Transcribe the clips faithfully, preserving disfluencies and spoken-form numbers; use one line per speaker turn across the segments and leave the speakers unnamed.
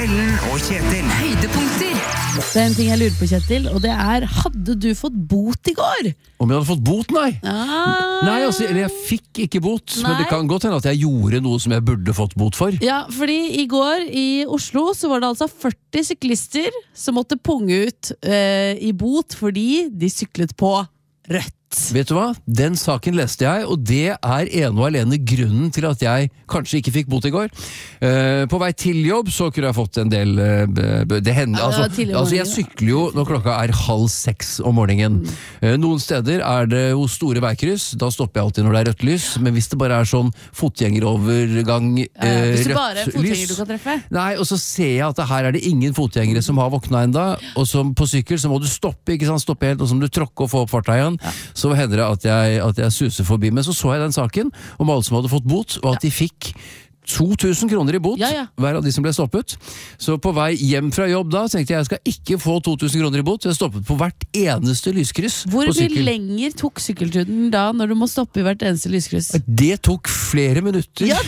Ellen og Kjetil.
Høydepunkter.
Det er en ting jeg lurer på, Kjetil, og det er, hadde du fått bot i går?
Om jeg hadde fått bot, nei.
Ah.
Nei, altså, eller jeg fikk ikke bot,
Nei.
men det kan godt hende at jeg gjorde noe som jeg burde fått bot for.
Ja, fordi i går i Oslo så var det altså førti syklister som måtte punge ut eh, i bot fordi de syklet på rødt.
Vet du hva? Den saken leste jeg, og det er ene og alene grunnen til at jeg kanskje ikke fikk bot i går. Uh, på vei til jobb så kunne jeg fått en del uh, det hender,
Ja, det var
altså,
tidlig om
altså jeg
morgenen.
sykler jo når klokka er halv seks om morgenen.
Mm.
Uh, noen steder er det hos store veikryss, da stopper jeg alltid når det er rødt lys, men hvis det bare er sånn fotgjengerovergang, uh,
Eh, hvis du bare er
rødt
fotgjenger
lys
du kan treffe.
Nei, og så ser jeg at det her er det ingen fotgjengere som har våkna enda, og som på sykkel så må du stoppe, ikke sant, stoppe helt, og så må du tråkke og få opp farta igjen, så hender det at jeg, at jeg suser forbi. Men så så jeg den saken om alle som hadde fått bot, og at de fikk to tusen kroner i bot,
Ja, ja.
hver av de som ble stoppet. Så på vei hjem fra jobb da, tenkte jeg jeg skal ikke få to tusen kroner i bot, jeg stoppet på hvert eneste lyskryss
Hvor
på
mye
sykkel.
lenger tok sykkelturen da, når du må stoppe i hvert eneste lyskryss?
Det tok flere minutter.
Ja,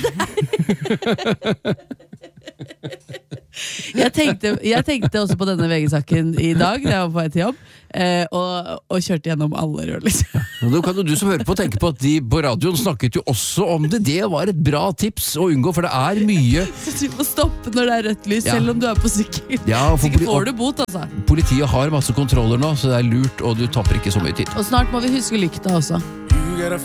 Jeg tenkte, jeg tenkte også på denne V G-saken i dag da jeg var på vei til jobb, eh, og, og kjørte gjennom alle rør, liksom.
Nå kan jo du som hører på tenke på at de på radioen snakket jo også om det. Det var et bra tips å unngå, for det er mye.
Så du må stoppe når det er rødt lys,
Ja.
selv om du er på sykkel.
Ja, for
Sikkert
poli-
får du bot, altså.
Politiet har masse kontroller nå, så det er lurt, og du tapper ikke så mye tid.
Og snart må vi huske lykta også.
You got a